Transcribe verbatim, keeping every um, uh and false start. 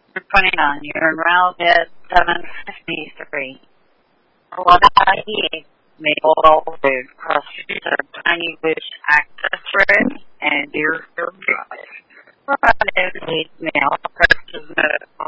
twenty-nine. You're en route at seven fifty-three. Hawaii Maple Road, cross streets of Tiny Bush Access Road and Deerfield Drive. Friday, mail, purchase